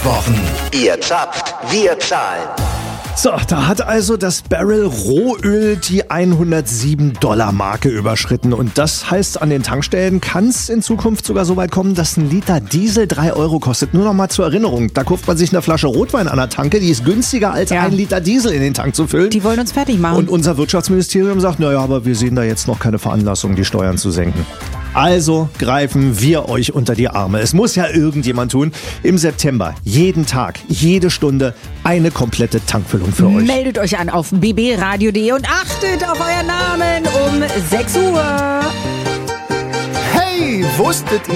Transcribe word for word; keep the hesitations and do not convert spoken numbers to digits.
Wochen. Ihr zapft, wir zahlen. So, da hat also das Barrel Rohöl die hundertsieben Dollar Marke überschritten. Und das heißt, an den Tankstellen kann es in Zukunft sogar so weit kommen, dass ein Liter Diesel drei Euro kostet. Nur noch mal zur Erinnerung, da kauft man sich eine Flasche Rotwein an der Tanke, die ist günstiger als Ja. ein Liter Diesel in den Tank zu füllen. Die wollen uns fertig machen. Und unser Wirtschaftsministerium sagt, naja, aber wir sehen da jetzt noch keine Veranlassung, die Steuern zu senken. Also greifen wir euch unter die Arme. Es muss ja irgendjemand tun. Im September, jeden Tag, jede Stunde eine komplette Tankfüllung für euch. Meldet euch an auf b b radio punkt d e und achtet auf euren Namen um sechs Uhr. Hey, wusstet ihr?